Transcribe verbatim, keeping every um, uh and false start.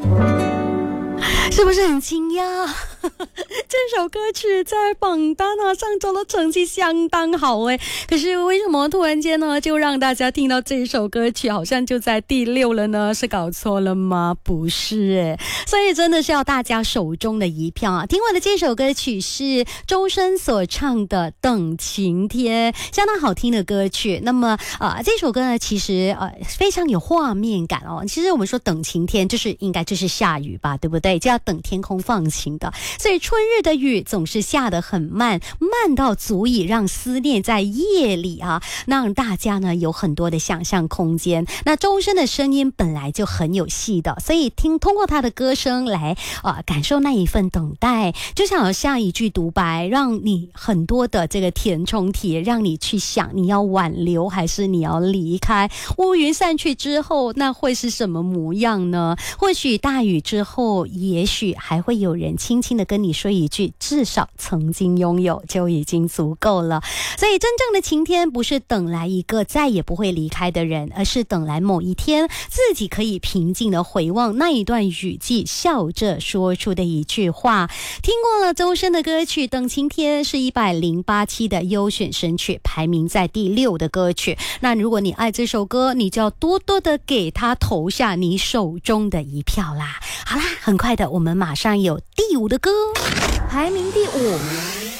是不是很惊讶？这首歌曲在榜单啊上周的成绩相当好诶，可是为什么突然间呢就让大家听到这首歌曲好像就在第六了呢？是搞错了吗？不是诶，所以真的是要大家手中的一票啊！听完的这首歌曲是周深所唱的《等晴天》，相当好听的歌曲。那么呃这首歌呢其实呃非常有画面感哦。其实我们说等晴天就是应该就是下雨吧，对不对？就要等天空放晴的，所以春日的雨总是下得很慢，慢到足以让思念在夜里啊，让大家呢有很多的想象空间。那周深的声音本来就很有戏的，所以听通过他的歌声来呃感受那一份等待，就像像一句独白，让你很多的这个填充题，让你去想你要挽留还是你要离开。乌云散去之后，那会是什么模样呢？或许大雨之后，也许还会有人轻轻的跟你说一句，至少曾经拥有就已经足够了。所以真正的晴天不是等来一个再也不会离开的人，而是等来某一天自己可以平静的回望那一段雨季，笑着说出的一句话。听过了周深的歌曲《等晴天》，是一百零八期的优选神曲，排名在第六的歌曲。那如果你爱这首歌，你就要多多的给他投下你手中的一票啦。好啦，很快的我们马上有第五的歌，排名第五。